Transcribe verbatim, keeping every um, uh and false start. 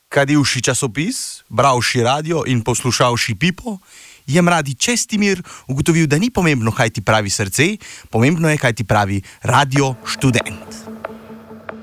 Kadivši časopis, bravši radio in poslušavši Pipo, je mladi Čestimir ugotovil, da ni pomembno, kaj ti pravi srce, pomembno je, kaj ti pravi radio študent.